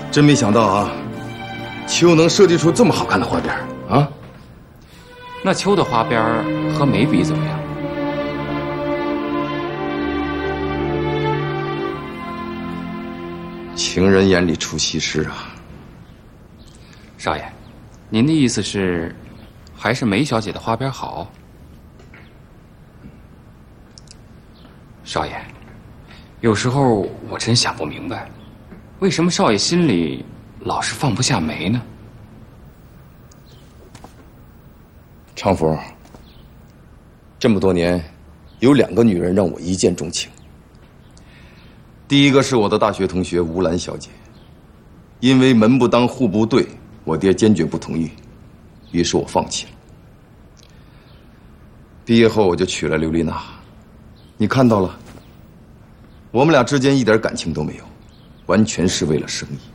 真没想到啊，秋能设计出这么好看的花边啊！ 那秋的花边和梅比怎么样？ 情人眼里出西施啊！ 少爷，您的意思是，还是梅小姐的花边好？少爷，有时候我真想不明白，为什么少爷心里老是放不下梅呢？ 常福，这么多年，有2个女人让我一见钟情。第一个是我的大学同学吴兰小姐，因为门不当户不对，我爹坚决不同意，于是我放弃了。毕业后我就娶了刘丽娜，你看到了，我们俩之间一点感情都没有，完全是为了生意。